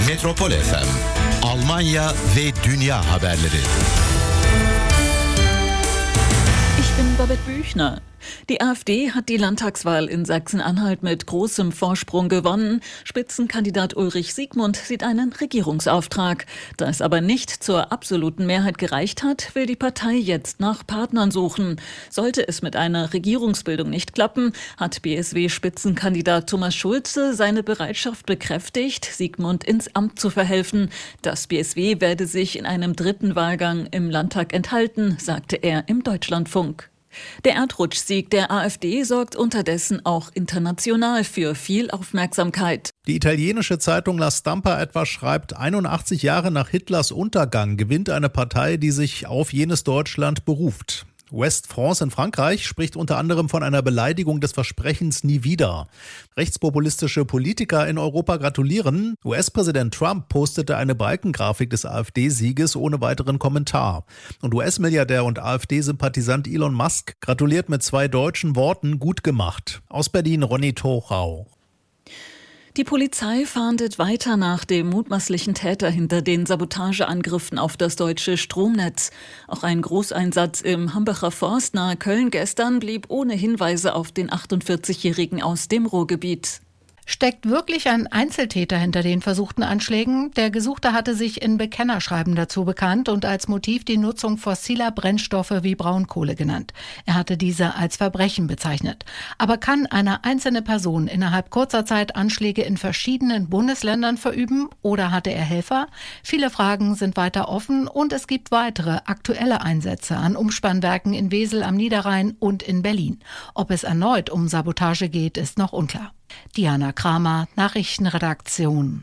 Metropol FM, Almanya ve dünya haberleri. Ich bin Babette Büchner. Die AfD hat die Landtagswahl in Sachsen-Anhalt mit großem Vorsprung gewonnen. Spitzenkandidat Ulrich Siegmund sieht einen Regierungsauftrag. Da es aber nicht zur absoluten Mehrheit gereicht hat, will die Partei jetzt nach Partnern suchen. Sollte es mit einer Regierungsbildung nicht klappen, hat BSW-Spitzenkandidat Thomas Schulze seine Bereitschaft bekräftigt, Siegmund ins Amt zu verhelfen. Das BSW werde sich in einem dritten Wahlgang im Landtag enthalten, sagte er im Deutschlandfunk. Der Erdrutschsieg der AfD sorgt unterdessen auch international für viel Aufmerksamkeit. Die italienische Zeitung La Stampa etwa schreibt, 81 Jahre nach Hitlers Untergang gewinnt eine Partei, die sich auf jenes Deutschland beruft. West France in Frankreich spricht unter anderem von einer Beleidigung des Versprechens nie wieder. Rechtspopulistische Politiker in Europa gratulieren. US-Präsident Trump postete eine Balkengrafik des AfD-Sieges ohne weiteren Kommentar. Und US-Milliardär und AfD-Sympathisant Elon Musk gratuliert mit 2 deutschen Worten: gut gemacht. Aus Berlin Ronny Tochau. Die Polizei fahndet weiter nach dem mutmaßlichen Täter hinter den Sabotageangriffen auf das deutsche Stromnetz. Auch ein Großeinsatz im Hambacher Forst nahe Köln gestern blieb ohne Hinweise auf den 48-Jährigen aus dem Ruhrgebiet. Steckt wirklich ein Einzeltäter hinter den versuchten Anschlägen? Der Gesuchte hatte sich in Bekennerschreiben dazu bekannt und als Motiv die Nutzung fossiler Brennstoffe wie Braunkohle genannt. Er hatte diese als Verbrechen bezeichnet. Aber kann eine einzelne Person innerhalb kurzer Zeit Anschläge in verschiedenen Bundesländern verüben oder hatte er Helfer? Viele Fragen sind weiter offen und es gibt weitere aktuelle Einsätze an Umspannwerken in Wesel am Niederrhein und in Berlin. Ob es erneut um Sabotage geht, ist noch unklar. Diana Kramer, Nachrichtenredaktion.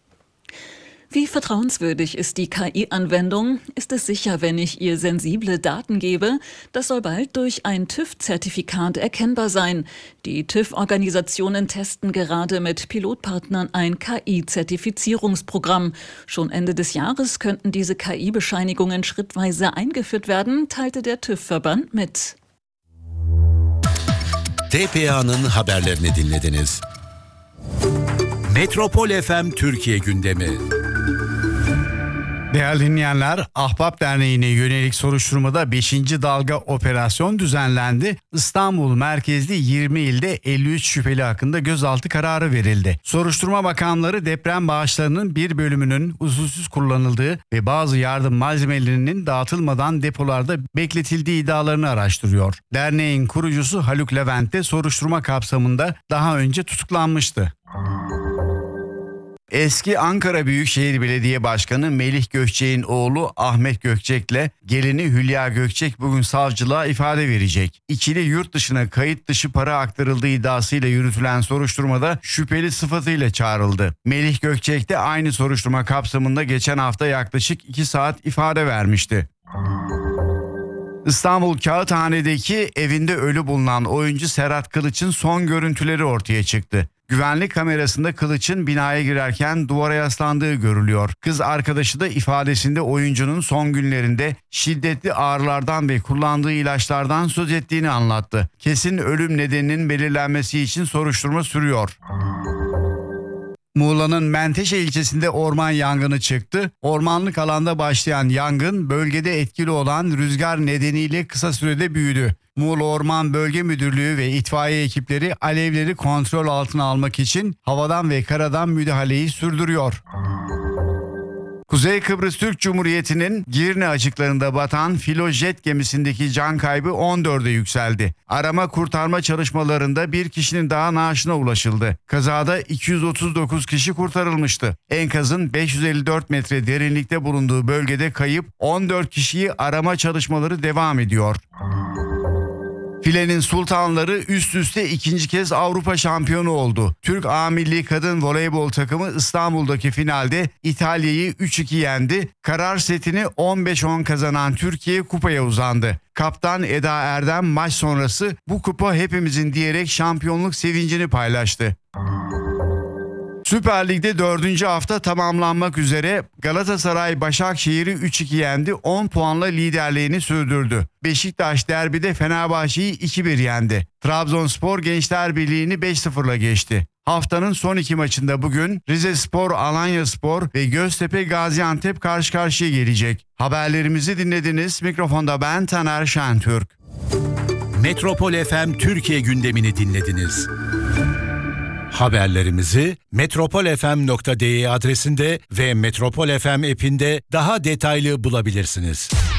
Wie vertrauenswürdig ist die KI-Anwendung? Ist es sicher, wenn ich ihr sensible Daten gebe? Das soll bald durch ein TÜV-Zertifikat erkennbar sein. Die TÜV-Organisationen testen gerade mit Pilotpartnern ein KI-Zertifizierungsprogramm. Schon Ende des Jahres könnten diese KI-Bescheinigungen schrittweise eingeführt werden, teilte der TÜV-Verband mit. TPA'nın haberlerini dinlediniz. Metropol FM Türkiye gündemi. Değerli dinleyenler, Ahbap Derneği'ne yönelik soruşturmada 5. dalga operasyon düzenlendi. İstanbul merkezli 20 ilde 53 şüpheli hakkında gözaltı kararı verildi. Soruşturma makamları deprem bağışlarının bir bölümünün usulsüz kullanıldığı ve bazı yardım malzemelerinin dağıtılmadan depolarda bekletildiği iddialarını araştırıyor. Derneğin kurucusu Haluk Levent de soruşturma kapsamında daha önce tutuklanmıştı. Eski Ankara Büyükşehir Belediye Başkanı Melih Gökçek'in oğlu Ahmet Gökçek'le gelini Hülya Gökçek bugün savcılığa ifade verecek. İkili yurt dışına kayıt dışı para aktarıldığı iddiasıyla yürütülen soruşturmada şüpheli sıfatıyla çağrıldı. Melih Gökçek de aynı soruşturma kapsamında geçen hafta yaklaşık 2 saat ifade vermişti. İstanbul Kağıthane'deki evinde ölü bulunan oyuncu Serhat Kılıç'ın son görüntüleri ortaya çıktı. Güvenlik kamerasında Kılıç'ın binaya girerken duvara yaslandığı görülüyor. Kız arkadaşı da ifadesinde oyuncunun son günlerinde şiddetli ağrılardan ve kullandığı ilaçlardan söz ettiğini anlattı. Kesin ölüm nedeninin belirlenmesi için soruşturma sürüyor. Muğla'nın Menteşe ilçesinde orman yangını çıktı. Ormanlık alanda başlayan yangın bölgede etkili olan rüzgar nedeniyle kısa sürede büyüdü. Muğla Orman Bölge Müdürlüğü ve itfaiye ekipleri alevleri kontrol altına almak için havadan ve karadan müdahaleyi sürdürüyor. Kuzey Kıbrıs Türk Cumhuriyeti'nin Girne açıklarında batan filojet gemisindeki can kaybı 14'e yükseldi. Arama kurtarma çalışmalarında bir kişinin daha naaşına ulaşıldı. Kazada 239 kişi kurtarılmıştı. Enkazın 554 metre derinlikte bulunduğu bölgede kayıp 14 kişiyi arama çalışmaları devam ediyor. Filenin sultanları üst üste 2. kez Avrupa şampiyonu oldu. Türk A Milli Kadın Voleybol takımı İstanbul'daki finalde İtalya'yı 3-2 yendi. Karar setini 15-10 kazanan Türkiye kupaya uzandı. Kaptan Eda Erdem maç sonrası "Bu kupa hepimizin" diyerek şampiyonluk sevincini paylaştı. Süper Lig'de 4. hafta tamamlanmak üzere. Galatasaray Başakşehir'i 3-2 yendi. 10 puanla liderliğini sürdürdü. Beşiktaş derbide Fenerbahçe'yi 2-1 yendi. Trabzonspor Gençler Birliği'ni 5-0'la geçti. Haftanın son 2 maçında bugün Rizespor, Alanyaspor ve Göztepe Gaziantep karşı karşıya gelecek. Haberlerimizi dinlediniz. Mikrofonda ben Taner Şentürk. Metropol FM Türkiye gündemini dinlediniz. Haberlerimizi metropolfm.de adresinde ve Metropol FM app'inde daha detaylı bulabilirsiniz.